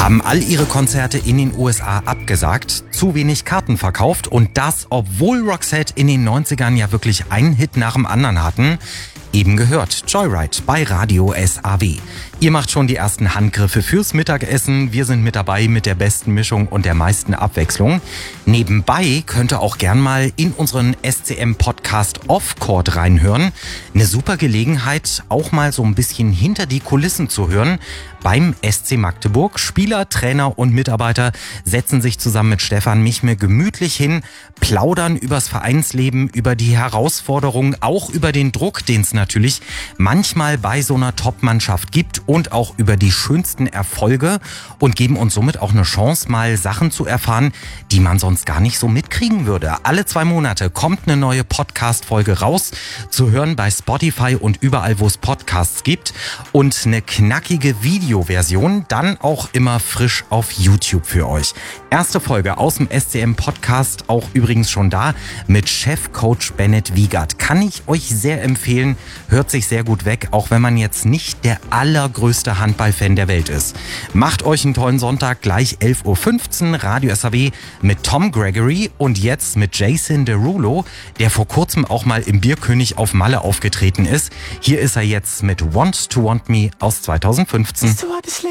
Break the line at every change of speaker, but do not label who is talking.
haben all ihre Konzerte in den USA abgesagt, zu wenig Karten verkauft und das, obwohl Roxette in den 90ern ja wirklich einen Hit nach dem anderen hatten. Eben gehört, Joyride bei Radio SAW. Ihr macht schon die ersten Handgriffe fürs Mittagessen. Wir sind mit dabei mit der besten Mischung und der meisten Abwechslung. Nebenbei könnt ihr auch gern mal in unseren SCM-Podcast Off-Court reinhören. Eine super Gelegenheit, auch mal so ein bisschen hinter die Kulissen zu hören. Beim SC Magdeburg. Spieler, Trainer und Mitarbeiter setzen sich zusammen mit Stefan Michme gemütlich hin, plaudern übers Vereinsleben, über die Herausforderungen, auch über den Druck, den es natürlich manchmal bei so einer Top-Mannschaft gibt und auch über die schönsten Erfolge und geben uns somit auch eine Chance, mal Sachen zu erfahren, die man sonst gar nicht so mitkriegen würde. Alle 2 Monate kommt eine neue Podcast-Folge raus, zu hören bei Spotify und überall, wo es Podcasts gibt und eine knackige Videoversion dann auch immer frisch auf YouTube für euch. Erste Folge aus dem SCM-Podcast, auch übrigens schon da, mit Chefcoach Bennett Wiegert. Kann ich euch sehr empfehlen, hört sich sehr gut weg, auch wenn man jetzt nicht der allergrößte Handballfan der Welt ist. Macht euch einen tollen Sonntag, gleich 11.15 Uhr, Radio SAW mit Tom Gregory und jetzt mit Jason Derulo, der vor kurzem auch mal im Bierkönig auf Malle aufgetreten ist. Hier ist er jetzt mit Want to Want Me aus 2015.